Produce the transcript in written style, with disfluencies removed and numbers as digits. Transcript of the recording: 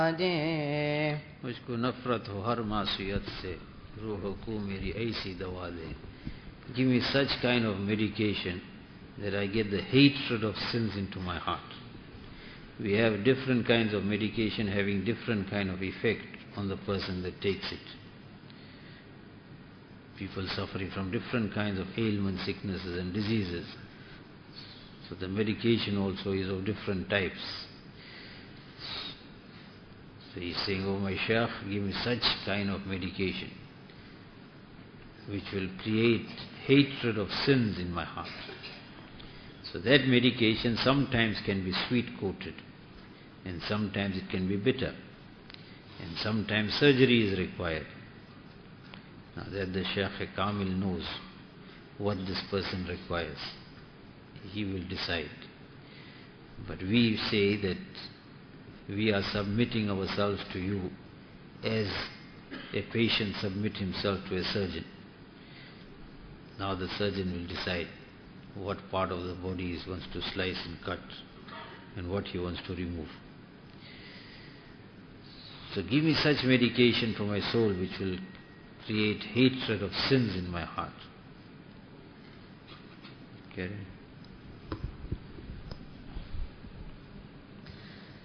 मुझको नफरत हो हर मासियत से, रूह को मेरी ऐसी दवा दे. Give me such kind of medication that I get the hatred of sins into my heart. We have different kinds of medication having different kind of effect on the person that takes it. People suffering from different kinds of ailments, sicknesses and diseases. So the medication also is of different types. So he's saying, oh my Shaykh, give me such kind of medication which will create hatred of sins in my heart. So that medication sometimes can be sweet-coated, and sometimes it can be bitter, and sometimes surgery is required. Now that the Shaykh Kamil knows what this person requires, he will decide. But we say that we are submitting ourselves to you as a patient submits himself to a surgeon. Now the surgeon will decide what part of the body he wants to slice and cut and what he wants to remove. So give me such medication for my soul which will create hatred of sins in my heart. Okay?